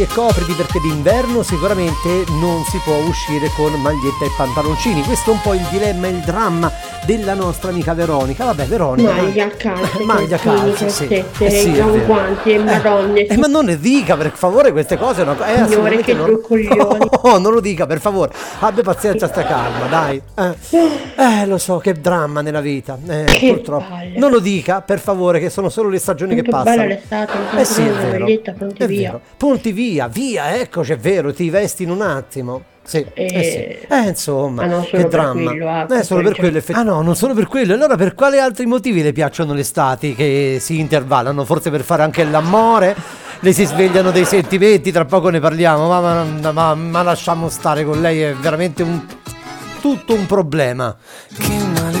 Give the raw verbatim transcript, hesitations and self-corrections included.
E copriti perché d'inverno sicuramente non si può uscire con maglietta e pantaloncini. Questo è un po' il dilemma, il dramma della nostra amica Veronica. Vabbè, Veronica, Maglia a calze, maglia a calzini, calze, sì. calzette, Eh sì, è non vero. guanti e madonne. Eh, ma non ne dica per favore queste cose, no? Eh, Signore, assolutamente che non... due coglioni. Oh, non lo dica per favore, abbia pazienza, sta calma, dai. Eh, eh, lo so, che dramma nella vita, eh, Che purtroppo. palle. Non lo dica per favore, che sono solo le stagioni che Tanto passano. bella l'estate, mi Eh sono sì, è preso una vero, maglietta, pronti è via. vero. Punti via, via, eccoci, è vero, ti vesti in un attimo. Sì, eh sì. E... Eh, insomma, Ma non che solo per dramma. quello, ah, Eh, solo per cioè, quello, effettivamente. Ah no, non solo per quello. Allora per quali altri motivi le piacciono le estati che si intervallano? Forse per fare anche l'amore? Le si svegliano dei sentimenti, tra poco ne parliamo, ma, ma, ma, ma lasciamo stare con lei, è veramente un tutto un problema.